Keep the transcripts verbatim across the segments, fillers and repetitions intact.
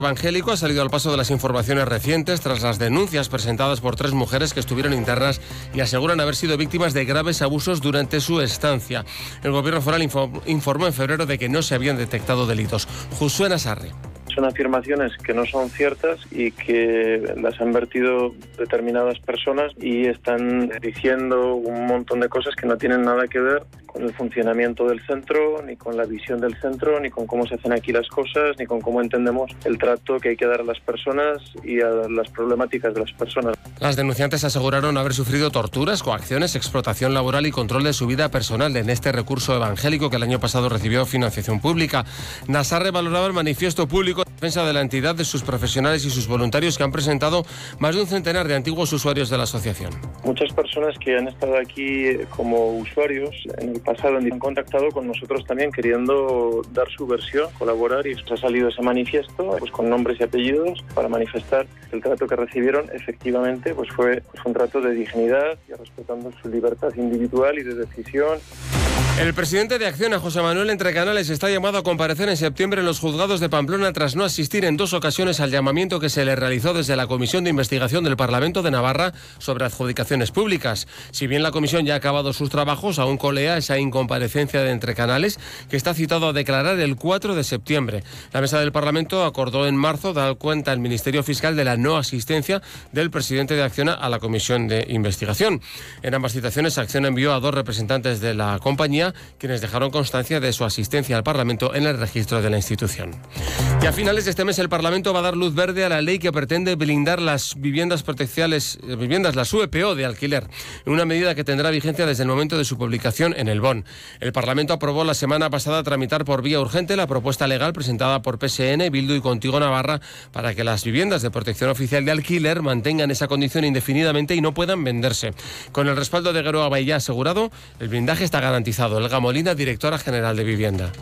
Evangélico ha salido al paso de las informaciones recientes tras las denuncias presentadas por tres mujeres que estuvieron internas y aseguran haber sido víctimas de graves abusos durante su estancia. El gobierno foral informó en febrero de que no se habían detectado delitos. Josué Nasarri. Son afirmaciones que no son ciertas y que las han vertido determinadas personas y están diciendo un montón de cosas que no tienen nada que ver con el funcionamiento del centro, ni con la visión del centro, ni con cómo se hacen aquí las cosas, ni con cómo entendemos el trato que hay que dar a las personas y a las problemáticas de las personas. Las denunciantes aseguraron haber sufrido torturas, coacciones, explotación laboral y control de su vida personal en este recurso evangélico que el año pasado recibió financiación pública. Nasarri valoraba el manifiesto público en defensa de la entidad, de sus profesionales y sus voluntarios que han presentado más de un centenar de antiguos usuarios de la asociación. Muchas personas que han estado aquí como usuarios en el pasado han contactado con nosotros también queriendo dar su versión, colaborar, y ha salido ese manifiesto pues con nombres y apellidos para manifestar que el trato que recibieron efectivamente pues fue pues, un trato de dignidad y respetando su libertad individual y de decisión. El presidente de Acciona, José Manuel Entrecanales, está llamado a comparecer en septiembre en los juzgados de Pamplona tras no asistir en dos ocasiones al llamamiento que se le realizó desde la Comisión de Investigación del Parlamento de Navarra sobre adjudicaciones públicas. Si bien la comisión ya ha acabado sus trabajos, aún colea esa incomparecencia de Entrecanales, que está citado a declarar el cuatro de septiembre. La mesa del Parlamento acordó en marzo dar cuenta al Ministerio Fiscal de la no asistencia del presidente de Acciona a la Comisión de Investigación. En ambas citaciones, Acciona envió a dos representantes de la compañía, quienes dejaron constancia de su asistencia al Parlamento en el registro de la institución. Y a finales de este mes el Parlamento va a dar luz verde a la ley que pretende blindar las viviendas proteccionales, viviendas, las V P O de alquiler, una medida que tendrá vigencia desde el momento de su publicación en el B O N. El Parlamento aprobó la semana pasada tramitar por vía urgente la propuesta legal presentada por P S N, Bildu y Contigo Navarra para que las viviendas de protección oficial de alquiler mantengan esa condición indefinidamente y no puedan venderse. Con el respaldo de Geroa Bailla asegurado, el blindaje está garantizado. Elga Molina, directora general de Vivienda.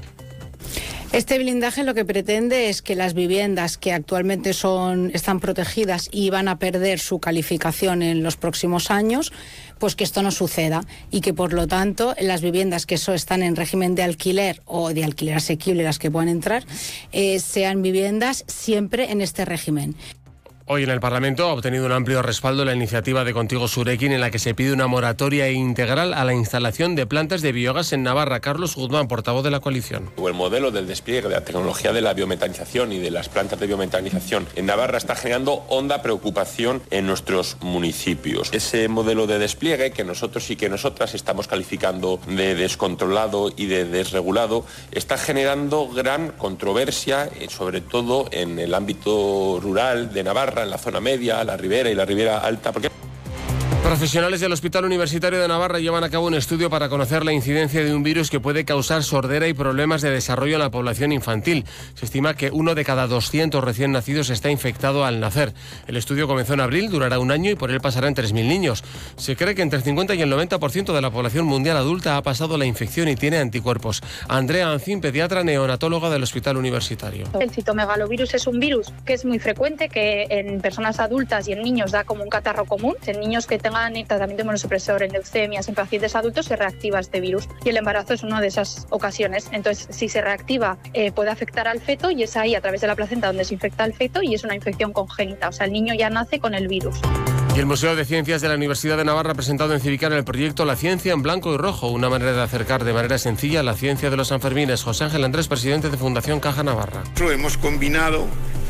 Este blindaje lo que pretende es que las viviendas que actualmente son, están protegidas y van a perder su calificación en los próximos años, pues que esto no suceda y que por lo tanto las viviendas que so están en régimen de alquiler o de alquiler asequible, las que puedan entrar, eh, sean viviendas siempre en este régimen. Hoy en el Parlamento ha obtenido un amplio respaldo la iniciativa de Contigo Surekin en la que se pide una moratoria integral a la instalación de plantas de biogás en Navarra. Carlos Guzmán, portavoz de la coalición. El modelo del despliegue de la tecnología de la biometanización y de las plantas de biometanización en Navarra está generando honda preocupación en nuestros municipios. Ese modelo de despliegue que nosotros y que nosotras estamos calificando de descontrolado y de desregulado está generando gran controversia, sobre todo en el ámbito rural de Navarra, en la zona media, la ribera y la ribera alta. Porque profesionales del Hospital Universitario de Navarra llevan a cabo un estudio para conocer la incidencia de un virus que puede causar sordera y problemas de desarrollo en la población infantil. Se estima que uno de cada doscientos recién nacidos está infectado al nacer. El estudio comenzó en abril, durará un año y por él pasarán tres mil niños. Se cree que entre el cincuenta y el noventa por ciento de la población mundial adulta ha pasado la infección y tiene anticuerpos. Andrea Ancín, pediatra neonatóloga del Hospital Universitario. El citomegalovirus es un virus que es muy frecuente, que en personas adultas y en niños da como un catarro común. En niños que tengan tratamiento inmunosupresor en leucemias en pacientes adultos se reactiva este virus y el embarazo es una de esas ocasiones. Entonces, si se reactiva eh, puede afectar al feto y es ahí a través de la placenta donde se infecta al feto y es una infección congénita, o sea, el niño ya nace con el virus. Y el Museo de Ciencias de la Universidad de Navarra ha presentado en Civicar el proyecto La Ciencia en Blanco y Rojo, una manera de acercar de manera sencilla la ciencia de los Sanfermines. José Ángel Andrés, presidente de Fundación Caja Navarra. Hemos combinado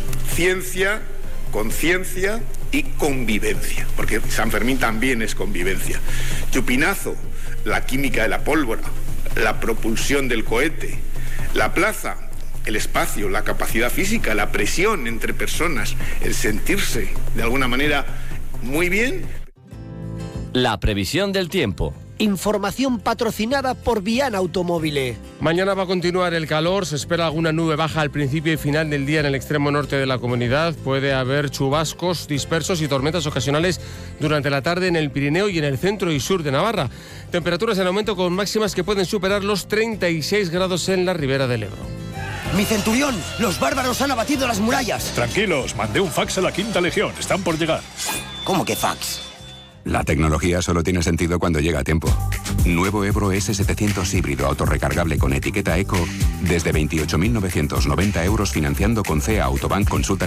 ciencia, conciencia y convivencia, porque San Fermín también es convivencia. Chupinazo, la química de la pólvora, la propulsión del cohete. La plaza, el espacio, la capacidad física, la presión entre personas, el sentirse de alguna manera muy bien. La previsión del tiempo. Información patrocinada por Viana Automóvil. Mañana va a continuar el calor, se espera alguna nube baja al principio y final del día en el extremo norte de la comunidad. Puede haber chubascos dispersos y tormentas ocasionales durante la tarde en el Pirineo y en el centro y sur de Navarra. Temperaturas en aumento con máximas que pueden superar los treinta y seis grados en la ribera del Ebro. Mi centurión, los bárbaros han abatido las murallas. Tranquilos, mandé un fax a la Quinta Legión, están por llegar. ¿Cómo que fax? La tecnología solo tiene sentido cuando llega a tiempo. Nuevo Ebro ese setecientos híbrido autorrecargable con etiqueta Eco desde veintiocho mil novecientos noventa euros financiando con C E A Autobank. Consulta